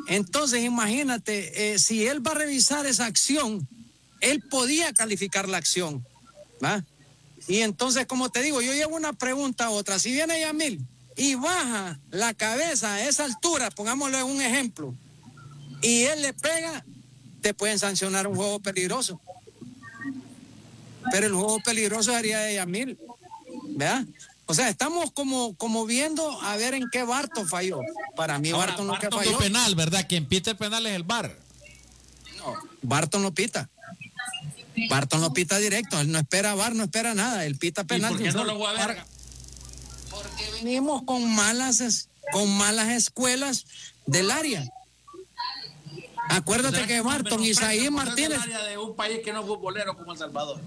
Entonces, imagínate, si él va a revisar esa acción, él podía calificar la acción, ¿va? Y entonces, como te digo, yo llevo una pregunta a otra. Si viene Yamil y baja la cabeza a esa altura, pongámosle un ejemplo, y él le pega, te pueden sancionar un juego peligroso. Pero el juego peligroso sería de Yamil, ¿verdad? O sea, estamos como viendo a ver en qué Barton falló. Para mí Ahora, Barton nunca Barton falló. penal, ¿verdad? Quien pita el penal es el VAR. No, Barton no pita. Barton lo pita directo, él no espera VAR, no espera nada, él pita penal. ¿Y por qué no lo juega verga? Porque venimos con malas escuelas del área. Acuérdate que Barton, Isaí Martínez. El área de un país que no es futbolero como El Salvador.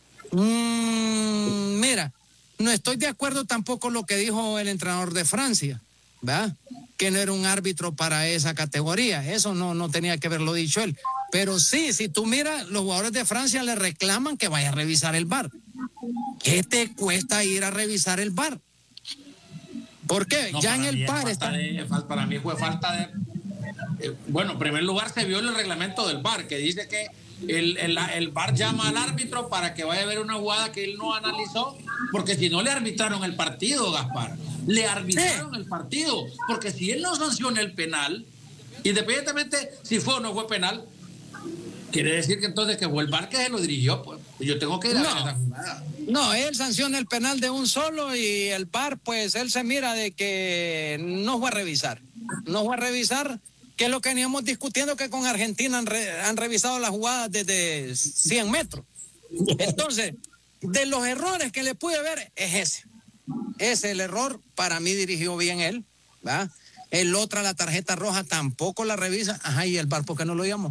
Mira, no estoy de acuerdo tampoco lo que dijo el entrenador de Francia, ¿verdad? Que no era un árbitro para esa categoría. Eso no tenía que haberlo dicho él. Pero sí, si tú miras, los jugadores de Francia le reclaman que vaya a revisar el VAR. ¿Qué te cuesta ir a revisar el VAR? ¿Por qué? No, ya en el VAR está... Para mí fue falta de... bueno, en primer lugar se vio el reglamento del VAR, que dice que el VAR llama al árbitro para que vaya a ver una jugada que él no analizó, porque si no le arbitraron el partido, Gaspar. Le arbitraron el partido, porque si él no sanciona el penal, independientemente si fue o no fue penal, quiere decir que entonces que fue el VAR que se lo dirigió, pues yo tengo que ir a ver esa jugada. No, él sanciona el penal de un solo y el VAR, pues él se mira de que no fue a revisar. No fue a revisar, que es lo que veníamos discutiendo, que con Argentina han revisado las jugadas desde 100 metros. Entonces, de los errores que le pude ver, es ese. Ese es el error. Para mí dirigió bien él, ¿va? El otro, la tarjeta roja, tampoco la revisa. Ajá, ¿y el VAR por qué no lo llamó?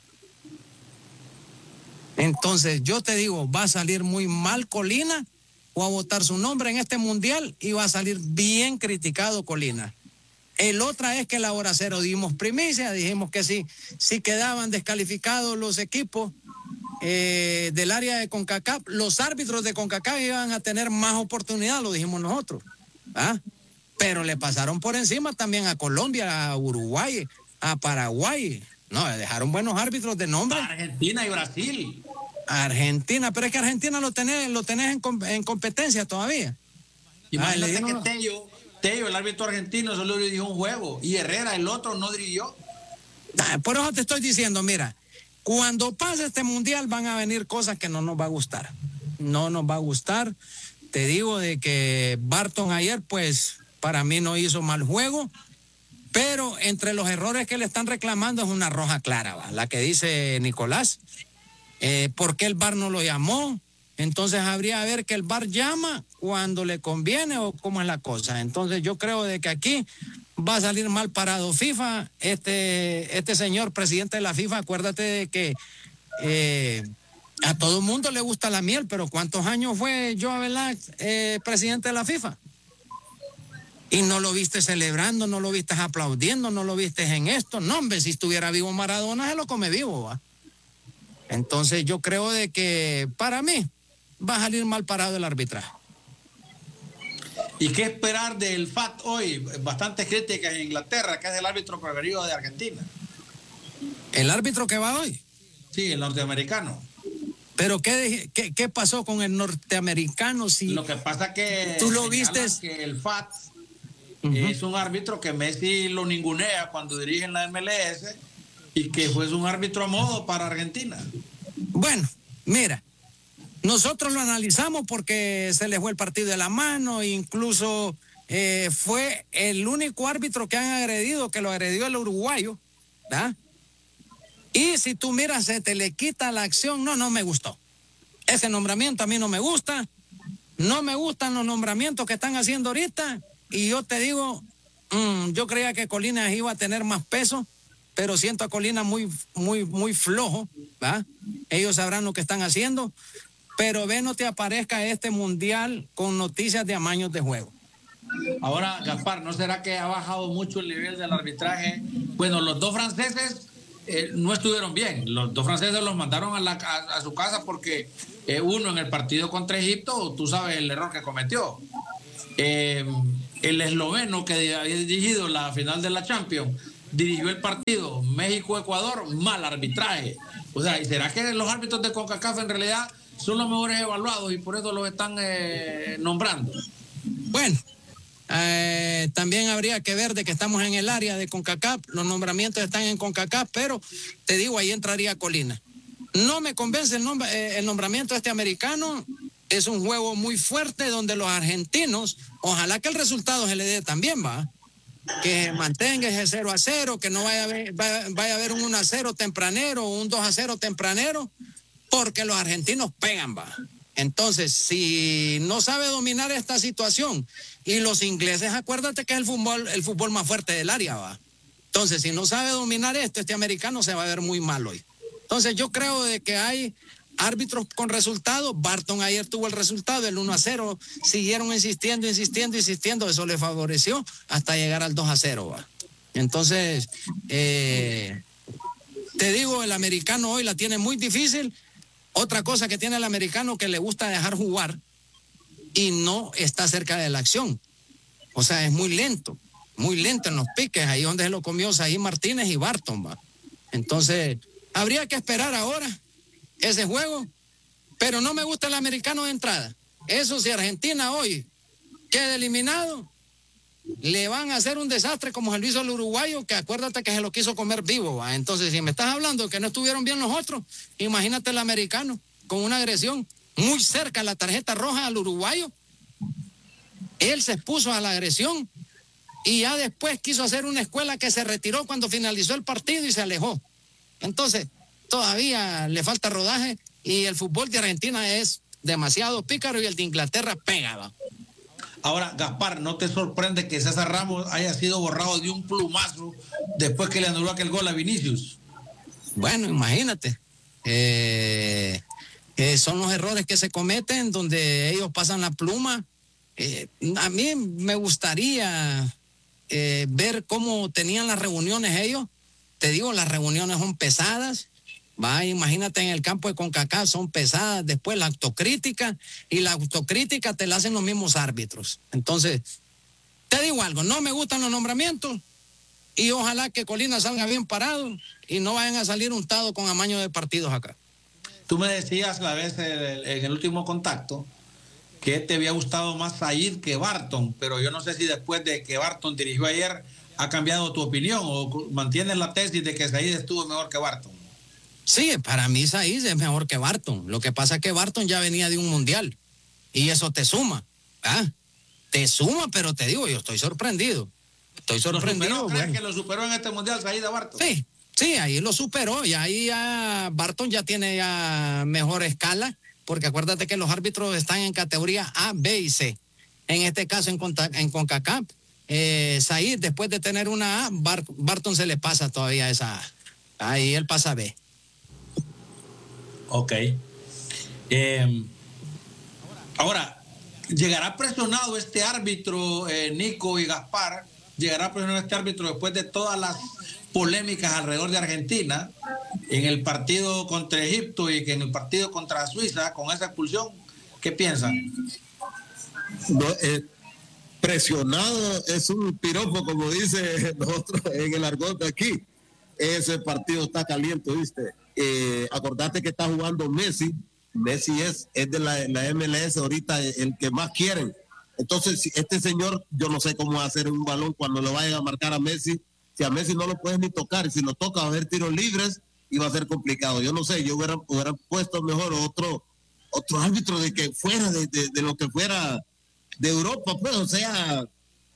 Entonces, yo te digo, va a salir muy mal Colina, o a votar su nombre en este mundial y va a salir bien criticado Colina. El otra es que la hora cero dimos primicia, dijimos que si quedaban descalificados los equipos del área de CONCACAF, los árbitros de CONCACAF iban a tener más oportunidad, lo dijimos nosotros, ¿ah? Pero le pasaron por encima también a Colombia, a Uruguay, a Paraguay. No, dejaron buenos árbitros de nombre. Argentina y Brasil. Argentina, pero es que Argentina lo tenés en competencia todavía. Imagínate que Tello, el árbitro argentino, solo dirigió un juego y Herrera, el otro, no dirigió. Por eso te estoy diciendo, mira, cuando pase este mundial van a venir cosas que no nos va a gustar. No nos va a gustar. Te digo de que Barton ayer, pues, para mí no hizo mal juego. Pero entre los errores que le están reclamando es una roja clara, ¿va? La que dice Nicolás. ¿Por qué el VAR no lo llamó? Entonces habría que ver que el VAR llama cuando le conviene o cómo es la cosa. Entonces yo creo de que aquí va a salir mal parado FIFA. Este señor presidente de la FIFA, acuérdate de que a todo el mundo le gusta la miel, pero ¿cuántos años fue Joao Velázquez presidente de la FIFA? Y no lo viste celebrando, no lo viste aplaudiendo, no lo viste en esto. No, hombre, si estuviera vivo Maradona, se lo come vivo, ¿va? Entonces yo creo de que para mí va a salir mal parado el arbitraje. ¿Y qué esperar del FAT hoy? Bastantes críticas en Inglaterra, que es el árbitro preferido de Argentina. ¿El árbitro que va hoy? Sí, el norteamericano. ¿Pero qué pasó con el norteamericano? Si lo que pasa que tú lo viste, que el FAT es un árbitro que Messi lo ningunea cuando dirige en la MLS y que fue un árbitro a modo para Argentina. Bueno, mira, nosotros lo analizamos porque se le fue el partido de la mano, incluso fue el único árbitro que han agredido, que lo agredió el uruguayo, ¿verdad? Y si tú miras, se te le quita la acción. No me gustó. Ese nombramiento a mí no me gusta. No me gustan los nombramientos que están haciendo ahorita. Y yo te digo, yo creía que Colina iba a tener más peso, pero siento a Colina muy flojo, ¿verdad? Ellos sabrán lo que están haciendo, pero no te aparezca este mundial con noticias de amaños de juego. Ahora, Gaspar, ¿no será que ha bajado mucho el nivel del arbitraje? Bueno, los dos franceses no estuvieron bien. Los dos franceses los mandaron a su casa porque uno en el partido contra Egipto, tú sabes el error que cometió. El esloveno que había dirigido la final de la Champions dirigió el partido México-Ecuador, mal arbitraje. O sea, ¿y será que los árbitros de CONCACAF en realidad son los mejores evaluados y por eso los están nombrando? Bueno, también habría que ver de que estamos en el área de CONCACAF, los nombramientos están en CONCACAF, pero te digo, ahí entraría Colina. No me convence el nombramiento de este americano. Es un juego muy fuerte donde los argentinos, ojalá que el resultado se le dé también, va, que mantenga ese 0-0, que no vaya a haber un 1-0 tempranero o un 2-0 tempranero, porque los argentinos pegan, va. Entonces, si no sabe dominar esta situación, y los ingleses, acuérdate que es el fútbol más fuerte del área, va. Entonces, si no sabe dominar esto, este americano se va a ver muy mal hoy. Entonces, yo creo de que hay árbitros con resultados. Barton ayer tuvo el resultado, el 1-0, siguieron insistiendo, eso le favoreció hasta llegar al 2-0, va. Entonces, te digo, el americano hoy la tiene muy difícil. Otra cosa que tiene el americano, que le gusta dejar jugar y no está cerca de la acción. O sea, es muy lento en los piques, ahí donde se lo comió Saí Martínez y Barton, va. Entonces, habría que esperar ahora ese juego, pero no me gusta el americano de entrada. Eso, si Argentina hoy queda eliminado, le van a hacer un desastre como se lo hizo el uruguayo, que acuérdate que se lo quiso comer vivo, ¿va? Entonces, si me estás hablando de que no estuvieron bien los otros, imagínate el americano con una agresión muy cerca a la tarjeta roja al uruguayo. Él se expuso a la agresión y ya después quiso hacer una escuela que se retiró cuando finalizó el partido y se alejó. Entonces, todavía le falta rodaje y el fútbol de Argentina es demasiado pícaro y el de Inglaterra pega, ¿va? Ahora, Gaspar, ¿no te sorprende que César Ramos haya sido borrado de un plumazo después que le anuló aquel gol a Vinicius? Bueno, imagínate. Son los errores que se cometen donde ellos pasan la pluma. A mí me gustaría ver cómo tenían las reuniones ellos. Te digo, las reuniones son pesadas. Va, imagínate, en el campo de CONCACAF son pesadas. Después la autocrítica, y la autocrítica te la hacen los mismos árbitros. Entonces, te digo algo, no me gustan los nombramientos y ojalá que Colina salga bien parado y no vayan a salir untados con amaño de partidos acá. Tú me decías la vez en el último contacto que te había gustado más Said que Barton, pero yo no sé si después de que Barton dirigió ayer ha cambiado tu opinión o mantienes la tesis de que Said estuvo mejor que Barton. Sí, para mí Said es mejor que Barton. Lo que pasa es que Barton ya venía de un mundial y eso te suma, ¿ah? Te suma, pero te digo, yo estoy sorprendido. ¿Crees que lo superó en este mundial Said a Barton? Sí, ahí lo superó y ahí ya Barton ya tiene ya mejor escala, porque acuérdate que los árbitros están en categoría A, B y C. En este caso en CONCACAF, Said, después de tener una A, Barton se le pasa todavía esa A. Ahí él pasa a B. Ok. Ahora, ¿llegará presionado este árbitro, Nico y Gaspar? ¿Llegará presionado este árbitro después de todas las polémicas alrededor de Argentina en el partido contra Egipto y que en el partido contra Suiza con esa expulsión? ¿Qué piensan? No, presionado es un piropo, como dice nosotros en el argot de aquí. Ese partido está caliente, ¿viste? Acordate que está jugando Messi es de la MLS ahorita el que más quieren. Entonces, este señor, yo no sé cómo va a hacer un balón cuando lo vayan a marcar a Messi. Si a Messi no lo puedes ni tocar, si lo toca va a haber tiros libres y va a ser complicado. Yo no sé, yo hubiera puesto mejor otro árbitro de que fuera de lo que fuera de Europa, pues, o sea,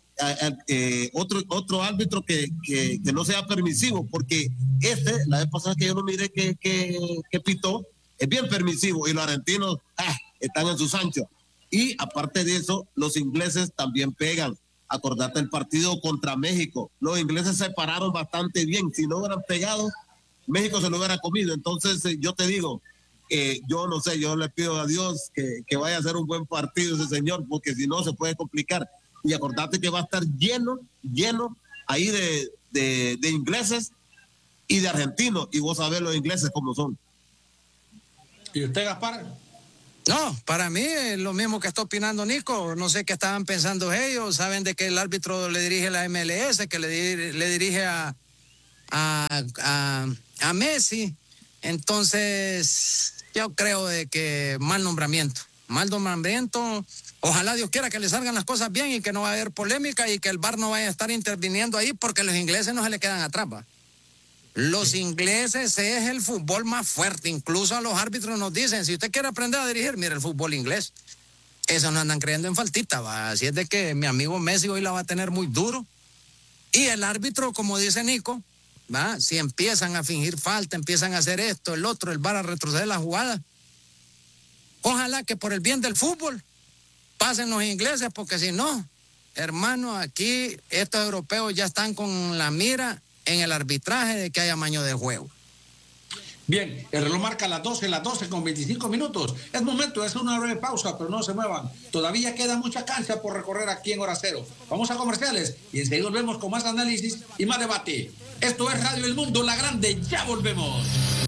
otro árbitro que no sea permisivo, porque la vez pasada que yo lo miré que pitó, es bien permisivo y los argentinos están en sus anchos. Y aparte de eso, los ingleses también pegan. Acordate el partido contra México. Los ingleses se pararon bastante bien. Si no hubieran pegado, México se lo hubiera comido. Entonces, yo te digo, yo no sé, yo le pido a Dios que vaya a hacer un buen partido ese señor, porque si no se puede complicar. Y acordate que va a estar lleno ahí de ingleses y de argentinos. Y vos sabés los ingleses cómo son. ¿Y usted, Gaspar? No, para mí es lo mismo que está opinando Nico. No sé qué estaban pensando ellos. Saben de que el árbitro le dirige la MLS, que le dirige a a Messi. Entonces, yo creo de que mal nombramiento. Ojalá Dios quiera que le salgan las cosas bien y que no va a haber polémica y que el VAR no vaya a estar interviniendo ahí, porque los ingleses no se le quedan atrás, ¿va? Los ingleses es el fútbol más fuerte. Incluso a los árbitros nos dicen, si usted quiere aprender a dirigir, mire el fútbol inglés. Eso no andan creyendo en faltita, ¿va? Así es de que mi amigo Messi hoy la va a tener muy duro. Y el árbitro, como dice Nico, ¿va? Si empiezan a fingir falta, empiezan a hacer esto, el otro, el VAR a retroceder la jugada. Ojalá que por el bien del fútbol pasen los ingleses, porque si no, hermano, aquí estos europeos ya están con la mira en el arbitraje de que haya amaño de juego. Bien, el reloj marca las 12 con 25 minutos. Es momento de hacer una breve pausa, pero no se muevan. Todavía queda mucha cancha por recorrer aquí en Hora Cero. Vamos a comerciales y enseguida volvemos con más análisis y más debate. Esto es Radio El Mundo, la grande. Ya volvemos.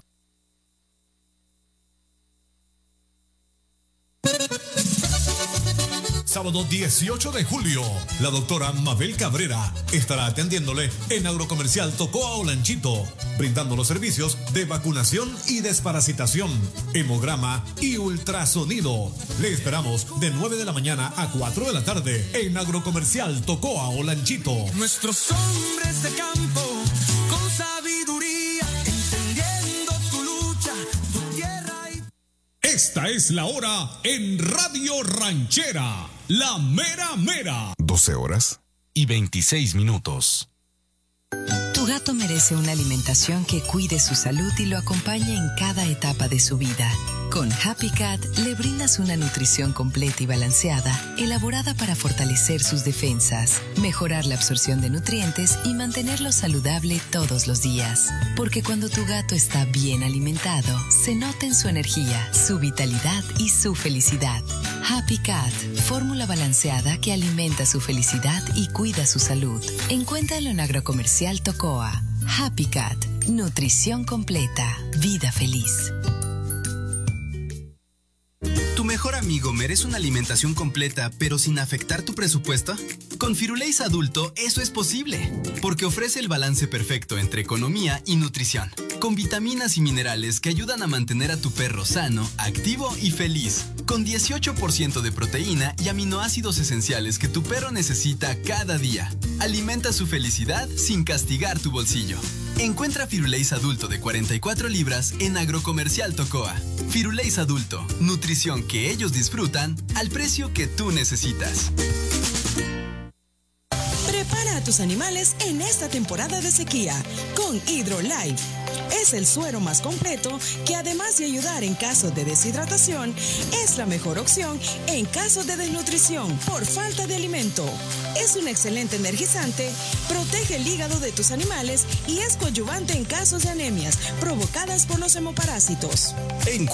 Sábado 18 de julio, la doctora Mabel Cabrera estará atendiéndole en Agrocomercial Tocoa Olanchito, brindando los servicios de vacunación y desparasitación, hemograma y ultrasonido. Le esperamos de 9 de la mañana a 4 de la tarde en Agrocomercial Tocoa Olanchito. Nuestros hombres de campo con sabiduría, entendiendo tu lucha, tu tierra y... Esta es la hora en Radio Ranchera. La mera mera. 12:26. Tu gato merece una alimentación que cuide su salud y lo acompañe en cada etapa de su vida. Con Happy Cat le brindas una nutrición completa y balanceada, elaborada para fortalecer sus defensas, mejorar la absorción de nutrientes y mantenerlo saludable todos los días. Porque cuando tu gato está bien alimentado, se nota en su energía, su vitalidad y su felicidad. Happy Cat, fórmula balanceada que alimenta su felicidad y cuida su salud. Encuéntralo en Agrocomercial Tocoa. Happy Cat, nutrición completa, vida feliz. ¿Tu mejor amigo merece una alimentación completa pero sin afectar tu presupuesto? Con Firulais Adulto eso es posible, porque ofrece el balance perfecto entre economía y nutrición, con vitaminas y minerales que ayudan a mantener a tu perro sano, activo y feliz, con 18% de proteína y aminoácidos esenciales que tu perro necesita cada día. Alimenta su felicidad sin castigar tu bolsillo. Encuentra Firulais Adulto de 44 libras en Agrocomercial Tocoa. Firulais Adulto, nutrición que ellos disfrutan al precio que tú necesitas. Prepara a tus animales en esta temporada de sequía con HydroLife. Es el suero más completo que, además de ayudar en caso de deshidratación, es la mejor opción en caso de desnutrición por falta de alimento. Es un excelente energizante, protege el hígado de tus animales y es coadyuvante en casos de anemias provocadas por los hemoparásitos.